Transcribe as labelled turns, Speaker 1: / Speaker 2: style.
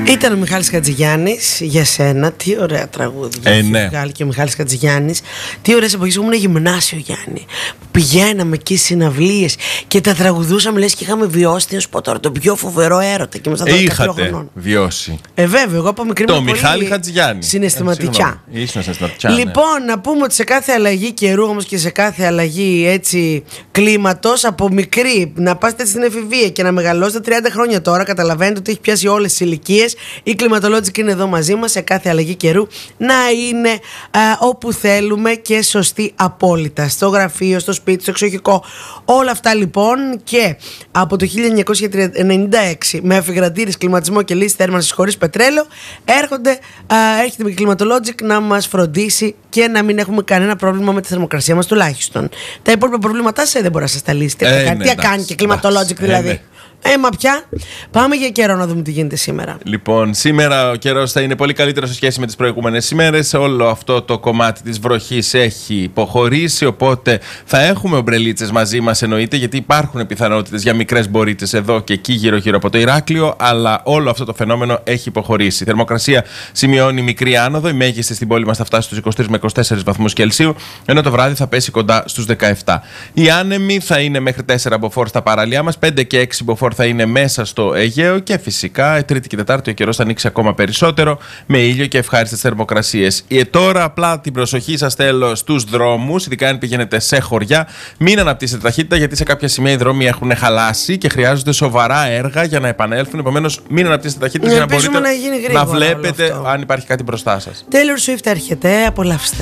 Speaker 1: Ήταν ο Μιχάλης Χατζηγιάννης για σένα. Τι ωραία τραγούδια.
Speaker 2: Ναι.
Speaker 1: Και ο Μιχάλης Χατζηγιάννης. Τι ωραίες εποχές. Ήμουν γυμνάσιο, Γιάννη. Πηγαίναμε εκεί στις συναυλίες και τα τραγουδούσαμε, λες και είχαμε βιώσει. Τι να σου πω τώρα, το πιο φοβερό έρωτα. Και ήμασταν 12 χρονών.
Speaker 2: Βιώσει.
Speaker 1: Βέβαια, εγώ από μικρή
Speaker 2: Το Μιχάλη Χατζηγιάννη.
Speaker 1: Συναισθηματικά.
Speaker 2: Συναισθηματικά.
Speaker 1: Λοιπόν, να πούμε ότι σε κάθε αλλαγή καιρού, όμως και σε κάθε αλλαγή έτσι κλίματος, από μικρή να πάστε στην εφηβεία και να μεγαλώσετε 30 χρόνια τώρα, καταλαβαίνετε ότι έχει πιάσει όλες τις ηλικίες. Η Climatologic είναι εδώ μαζί μας σε κάθε αλλαγή καιρού να είναι όπου θέλουμε και σωστή απόλυτα. Στο γραφείο, στο σπίτι, στο εξοχικό. Όλα αυτά λοιπόν, και από το 1996 με αφιγραντήρες, κλιματισμό και λύση θέρμανσης χωρίς πετρέλαιο έρχεται με Climatologic να μας φροντίσει και να μην έχουμε κανένα πρόβλημα με τη θερμοκρασία μας τουλάχιστον. Τα υπόλοιπα προβλήματά δεν μπορεί να σας τα λύσει. Τι κάνει και Climatologic δηλαδή. Μα πια. Πάμε για καιρό να δούμε τι γίνεται σήμερα.
Speaker 2: Λοιπόν, σήμερα ο καιρός θα είναι πολύ καλύτερο σε σχέση με τις προηγούμενες ημέρες. Όλο αυτό το κομμάτι της βροχής έχει υποχωρήσει. Οπότε θα έχουμε ομπρελίτσες μαζί μας, εννοείται, γιατί υπάρχουν πιθανότητες για μικρές μπορίτες εδώ και εκεί γύρω-γύρω από το Ηράκλειο. Αλλά όλο αυτό το φαινόμενο έχει υποχωρήσει. Η θερμοκρασία σημειώνει μικρή άνοδο. Η μέγιστη στην πόλη μας θα φτάσει στους 23 με 24 βαθμούς Κελσίου, ενώ το βράδυ θα πέσει κοντά στους 17. Οι άνεμοι θα είναι μέχρι 4 μποφόρ στα παραλία μας, 5 και 6 μποφόρ θα είναι μέσα στο Αιγαίο, και φυσικά Τρίτη και Τετάρτη ο καιρός θα ανοίξει ακόμα περισσότερο με ήλιο και ευχάριστες θερμοκρασίες. Τώρα απλά την προσοχή σας θέλω στους δρόμους, ειδικά αν πηγαίνετε σε χωριά. Μην αναπτύσσετε ταχύτητα, γιατί σε κάποια σημεία οι δρόμοι έχουν χαλάσει και χρειάζονται σοβαρά έργα για να επανέλθουν. Επομένως, μην αναπτύσσετε ταχύτητα για να μπορείτε να βλέπετε αν υπάρχει κάτι μπροστά σας.
Speaker 1: Taylor Swift έρχεται, απολαύστε.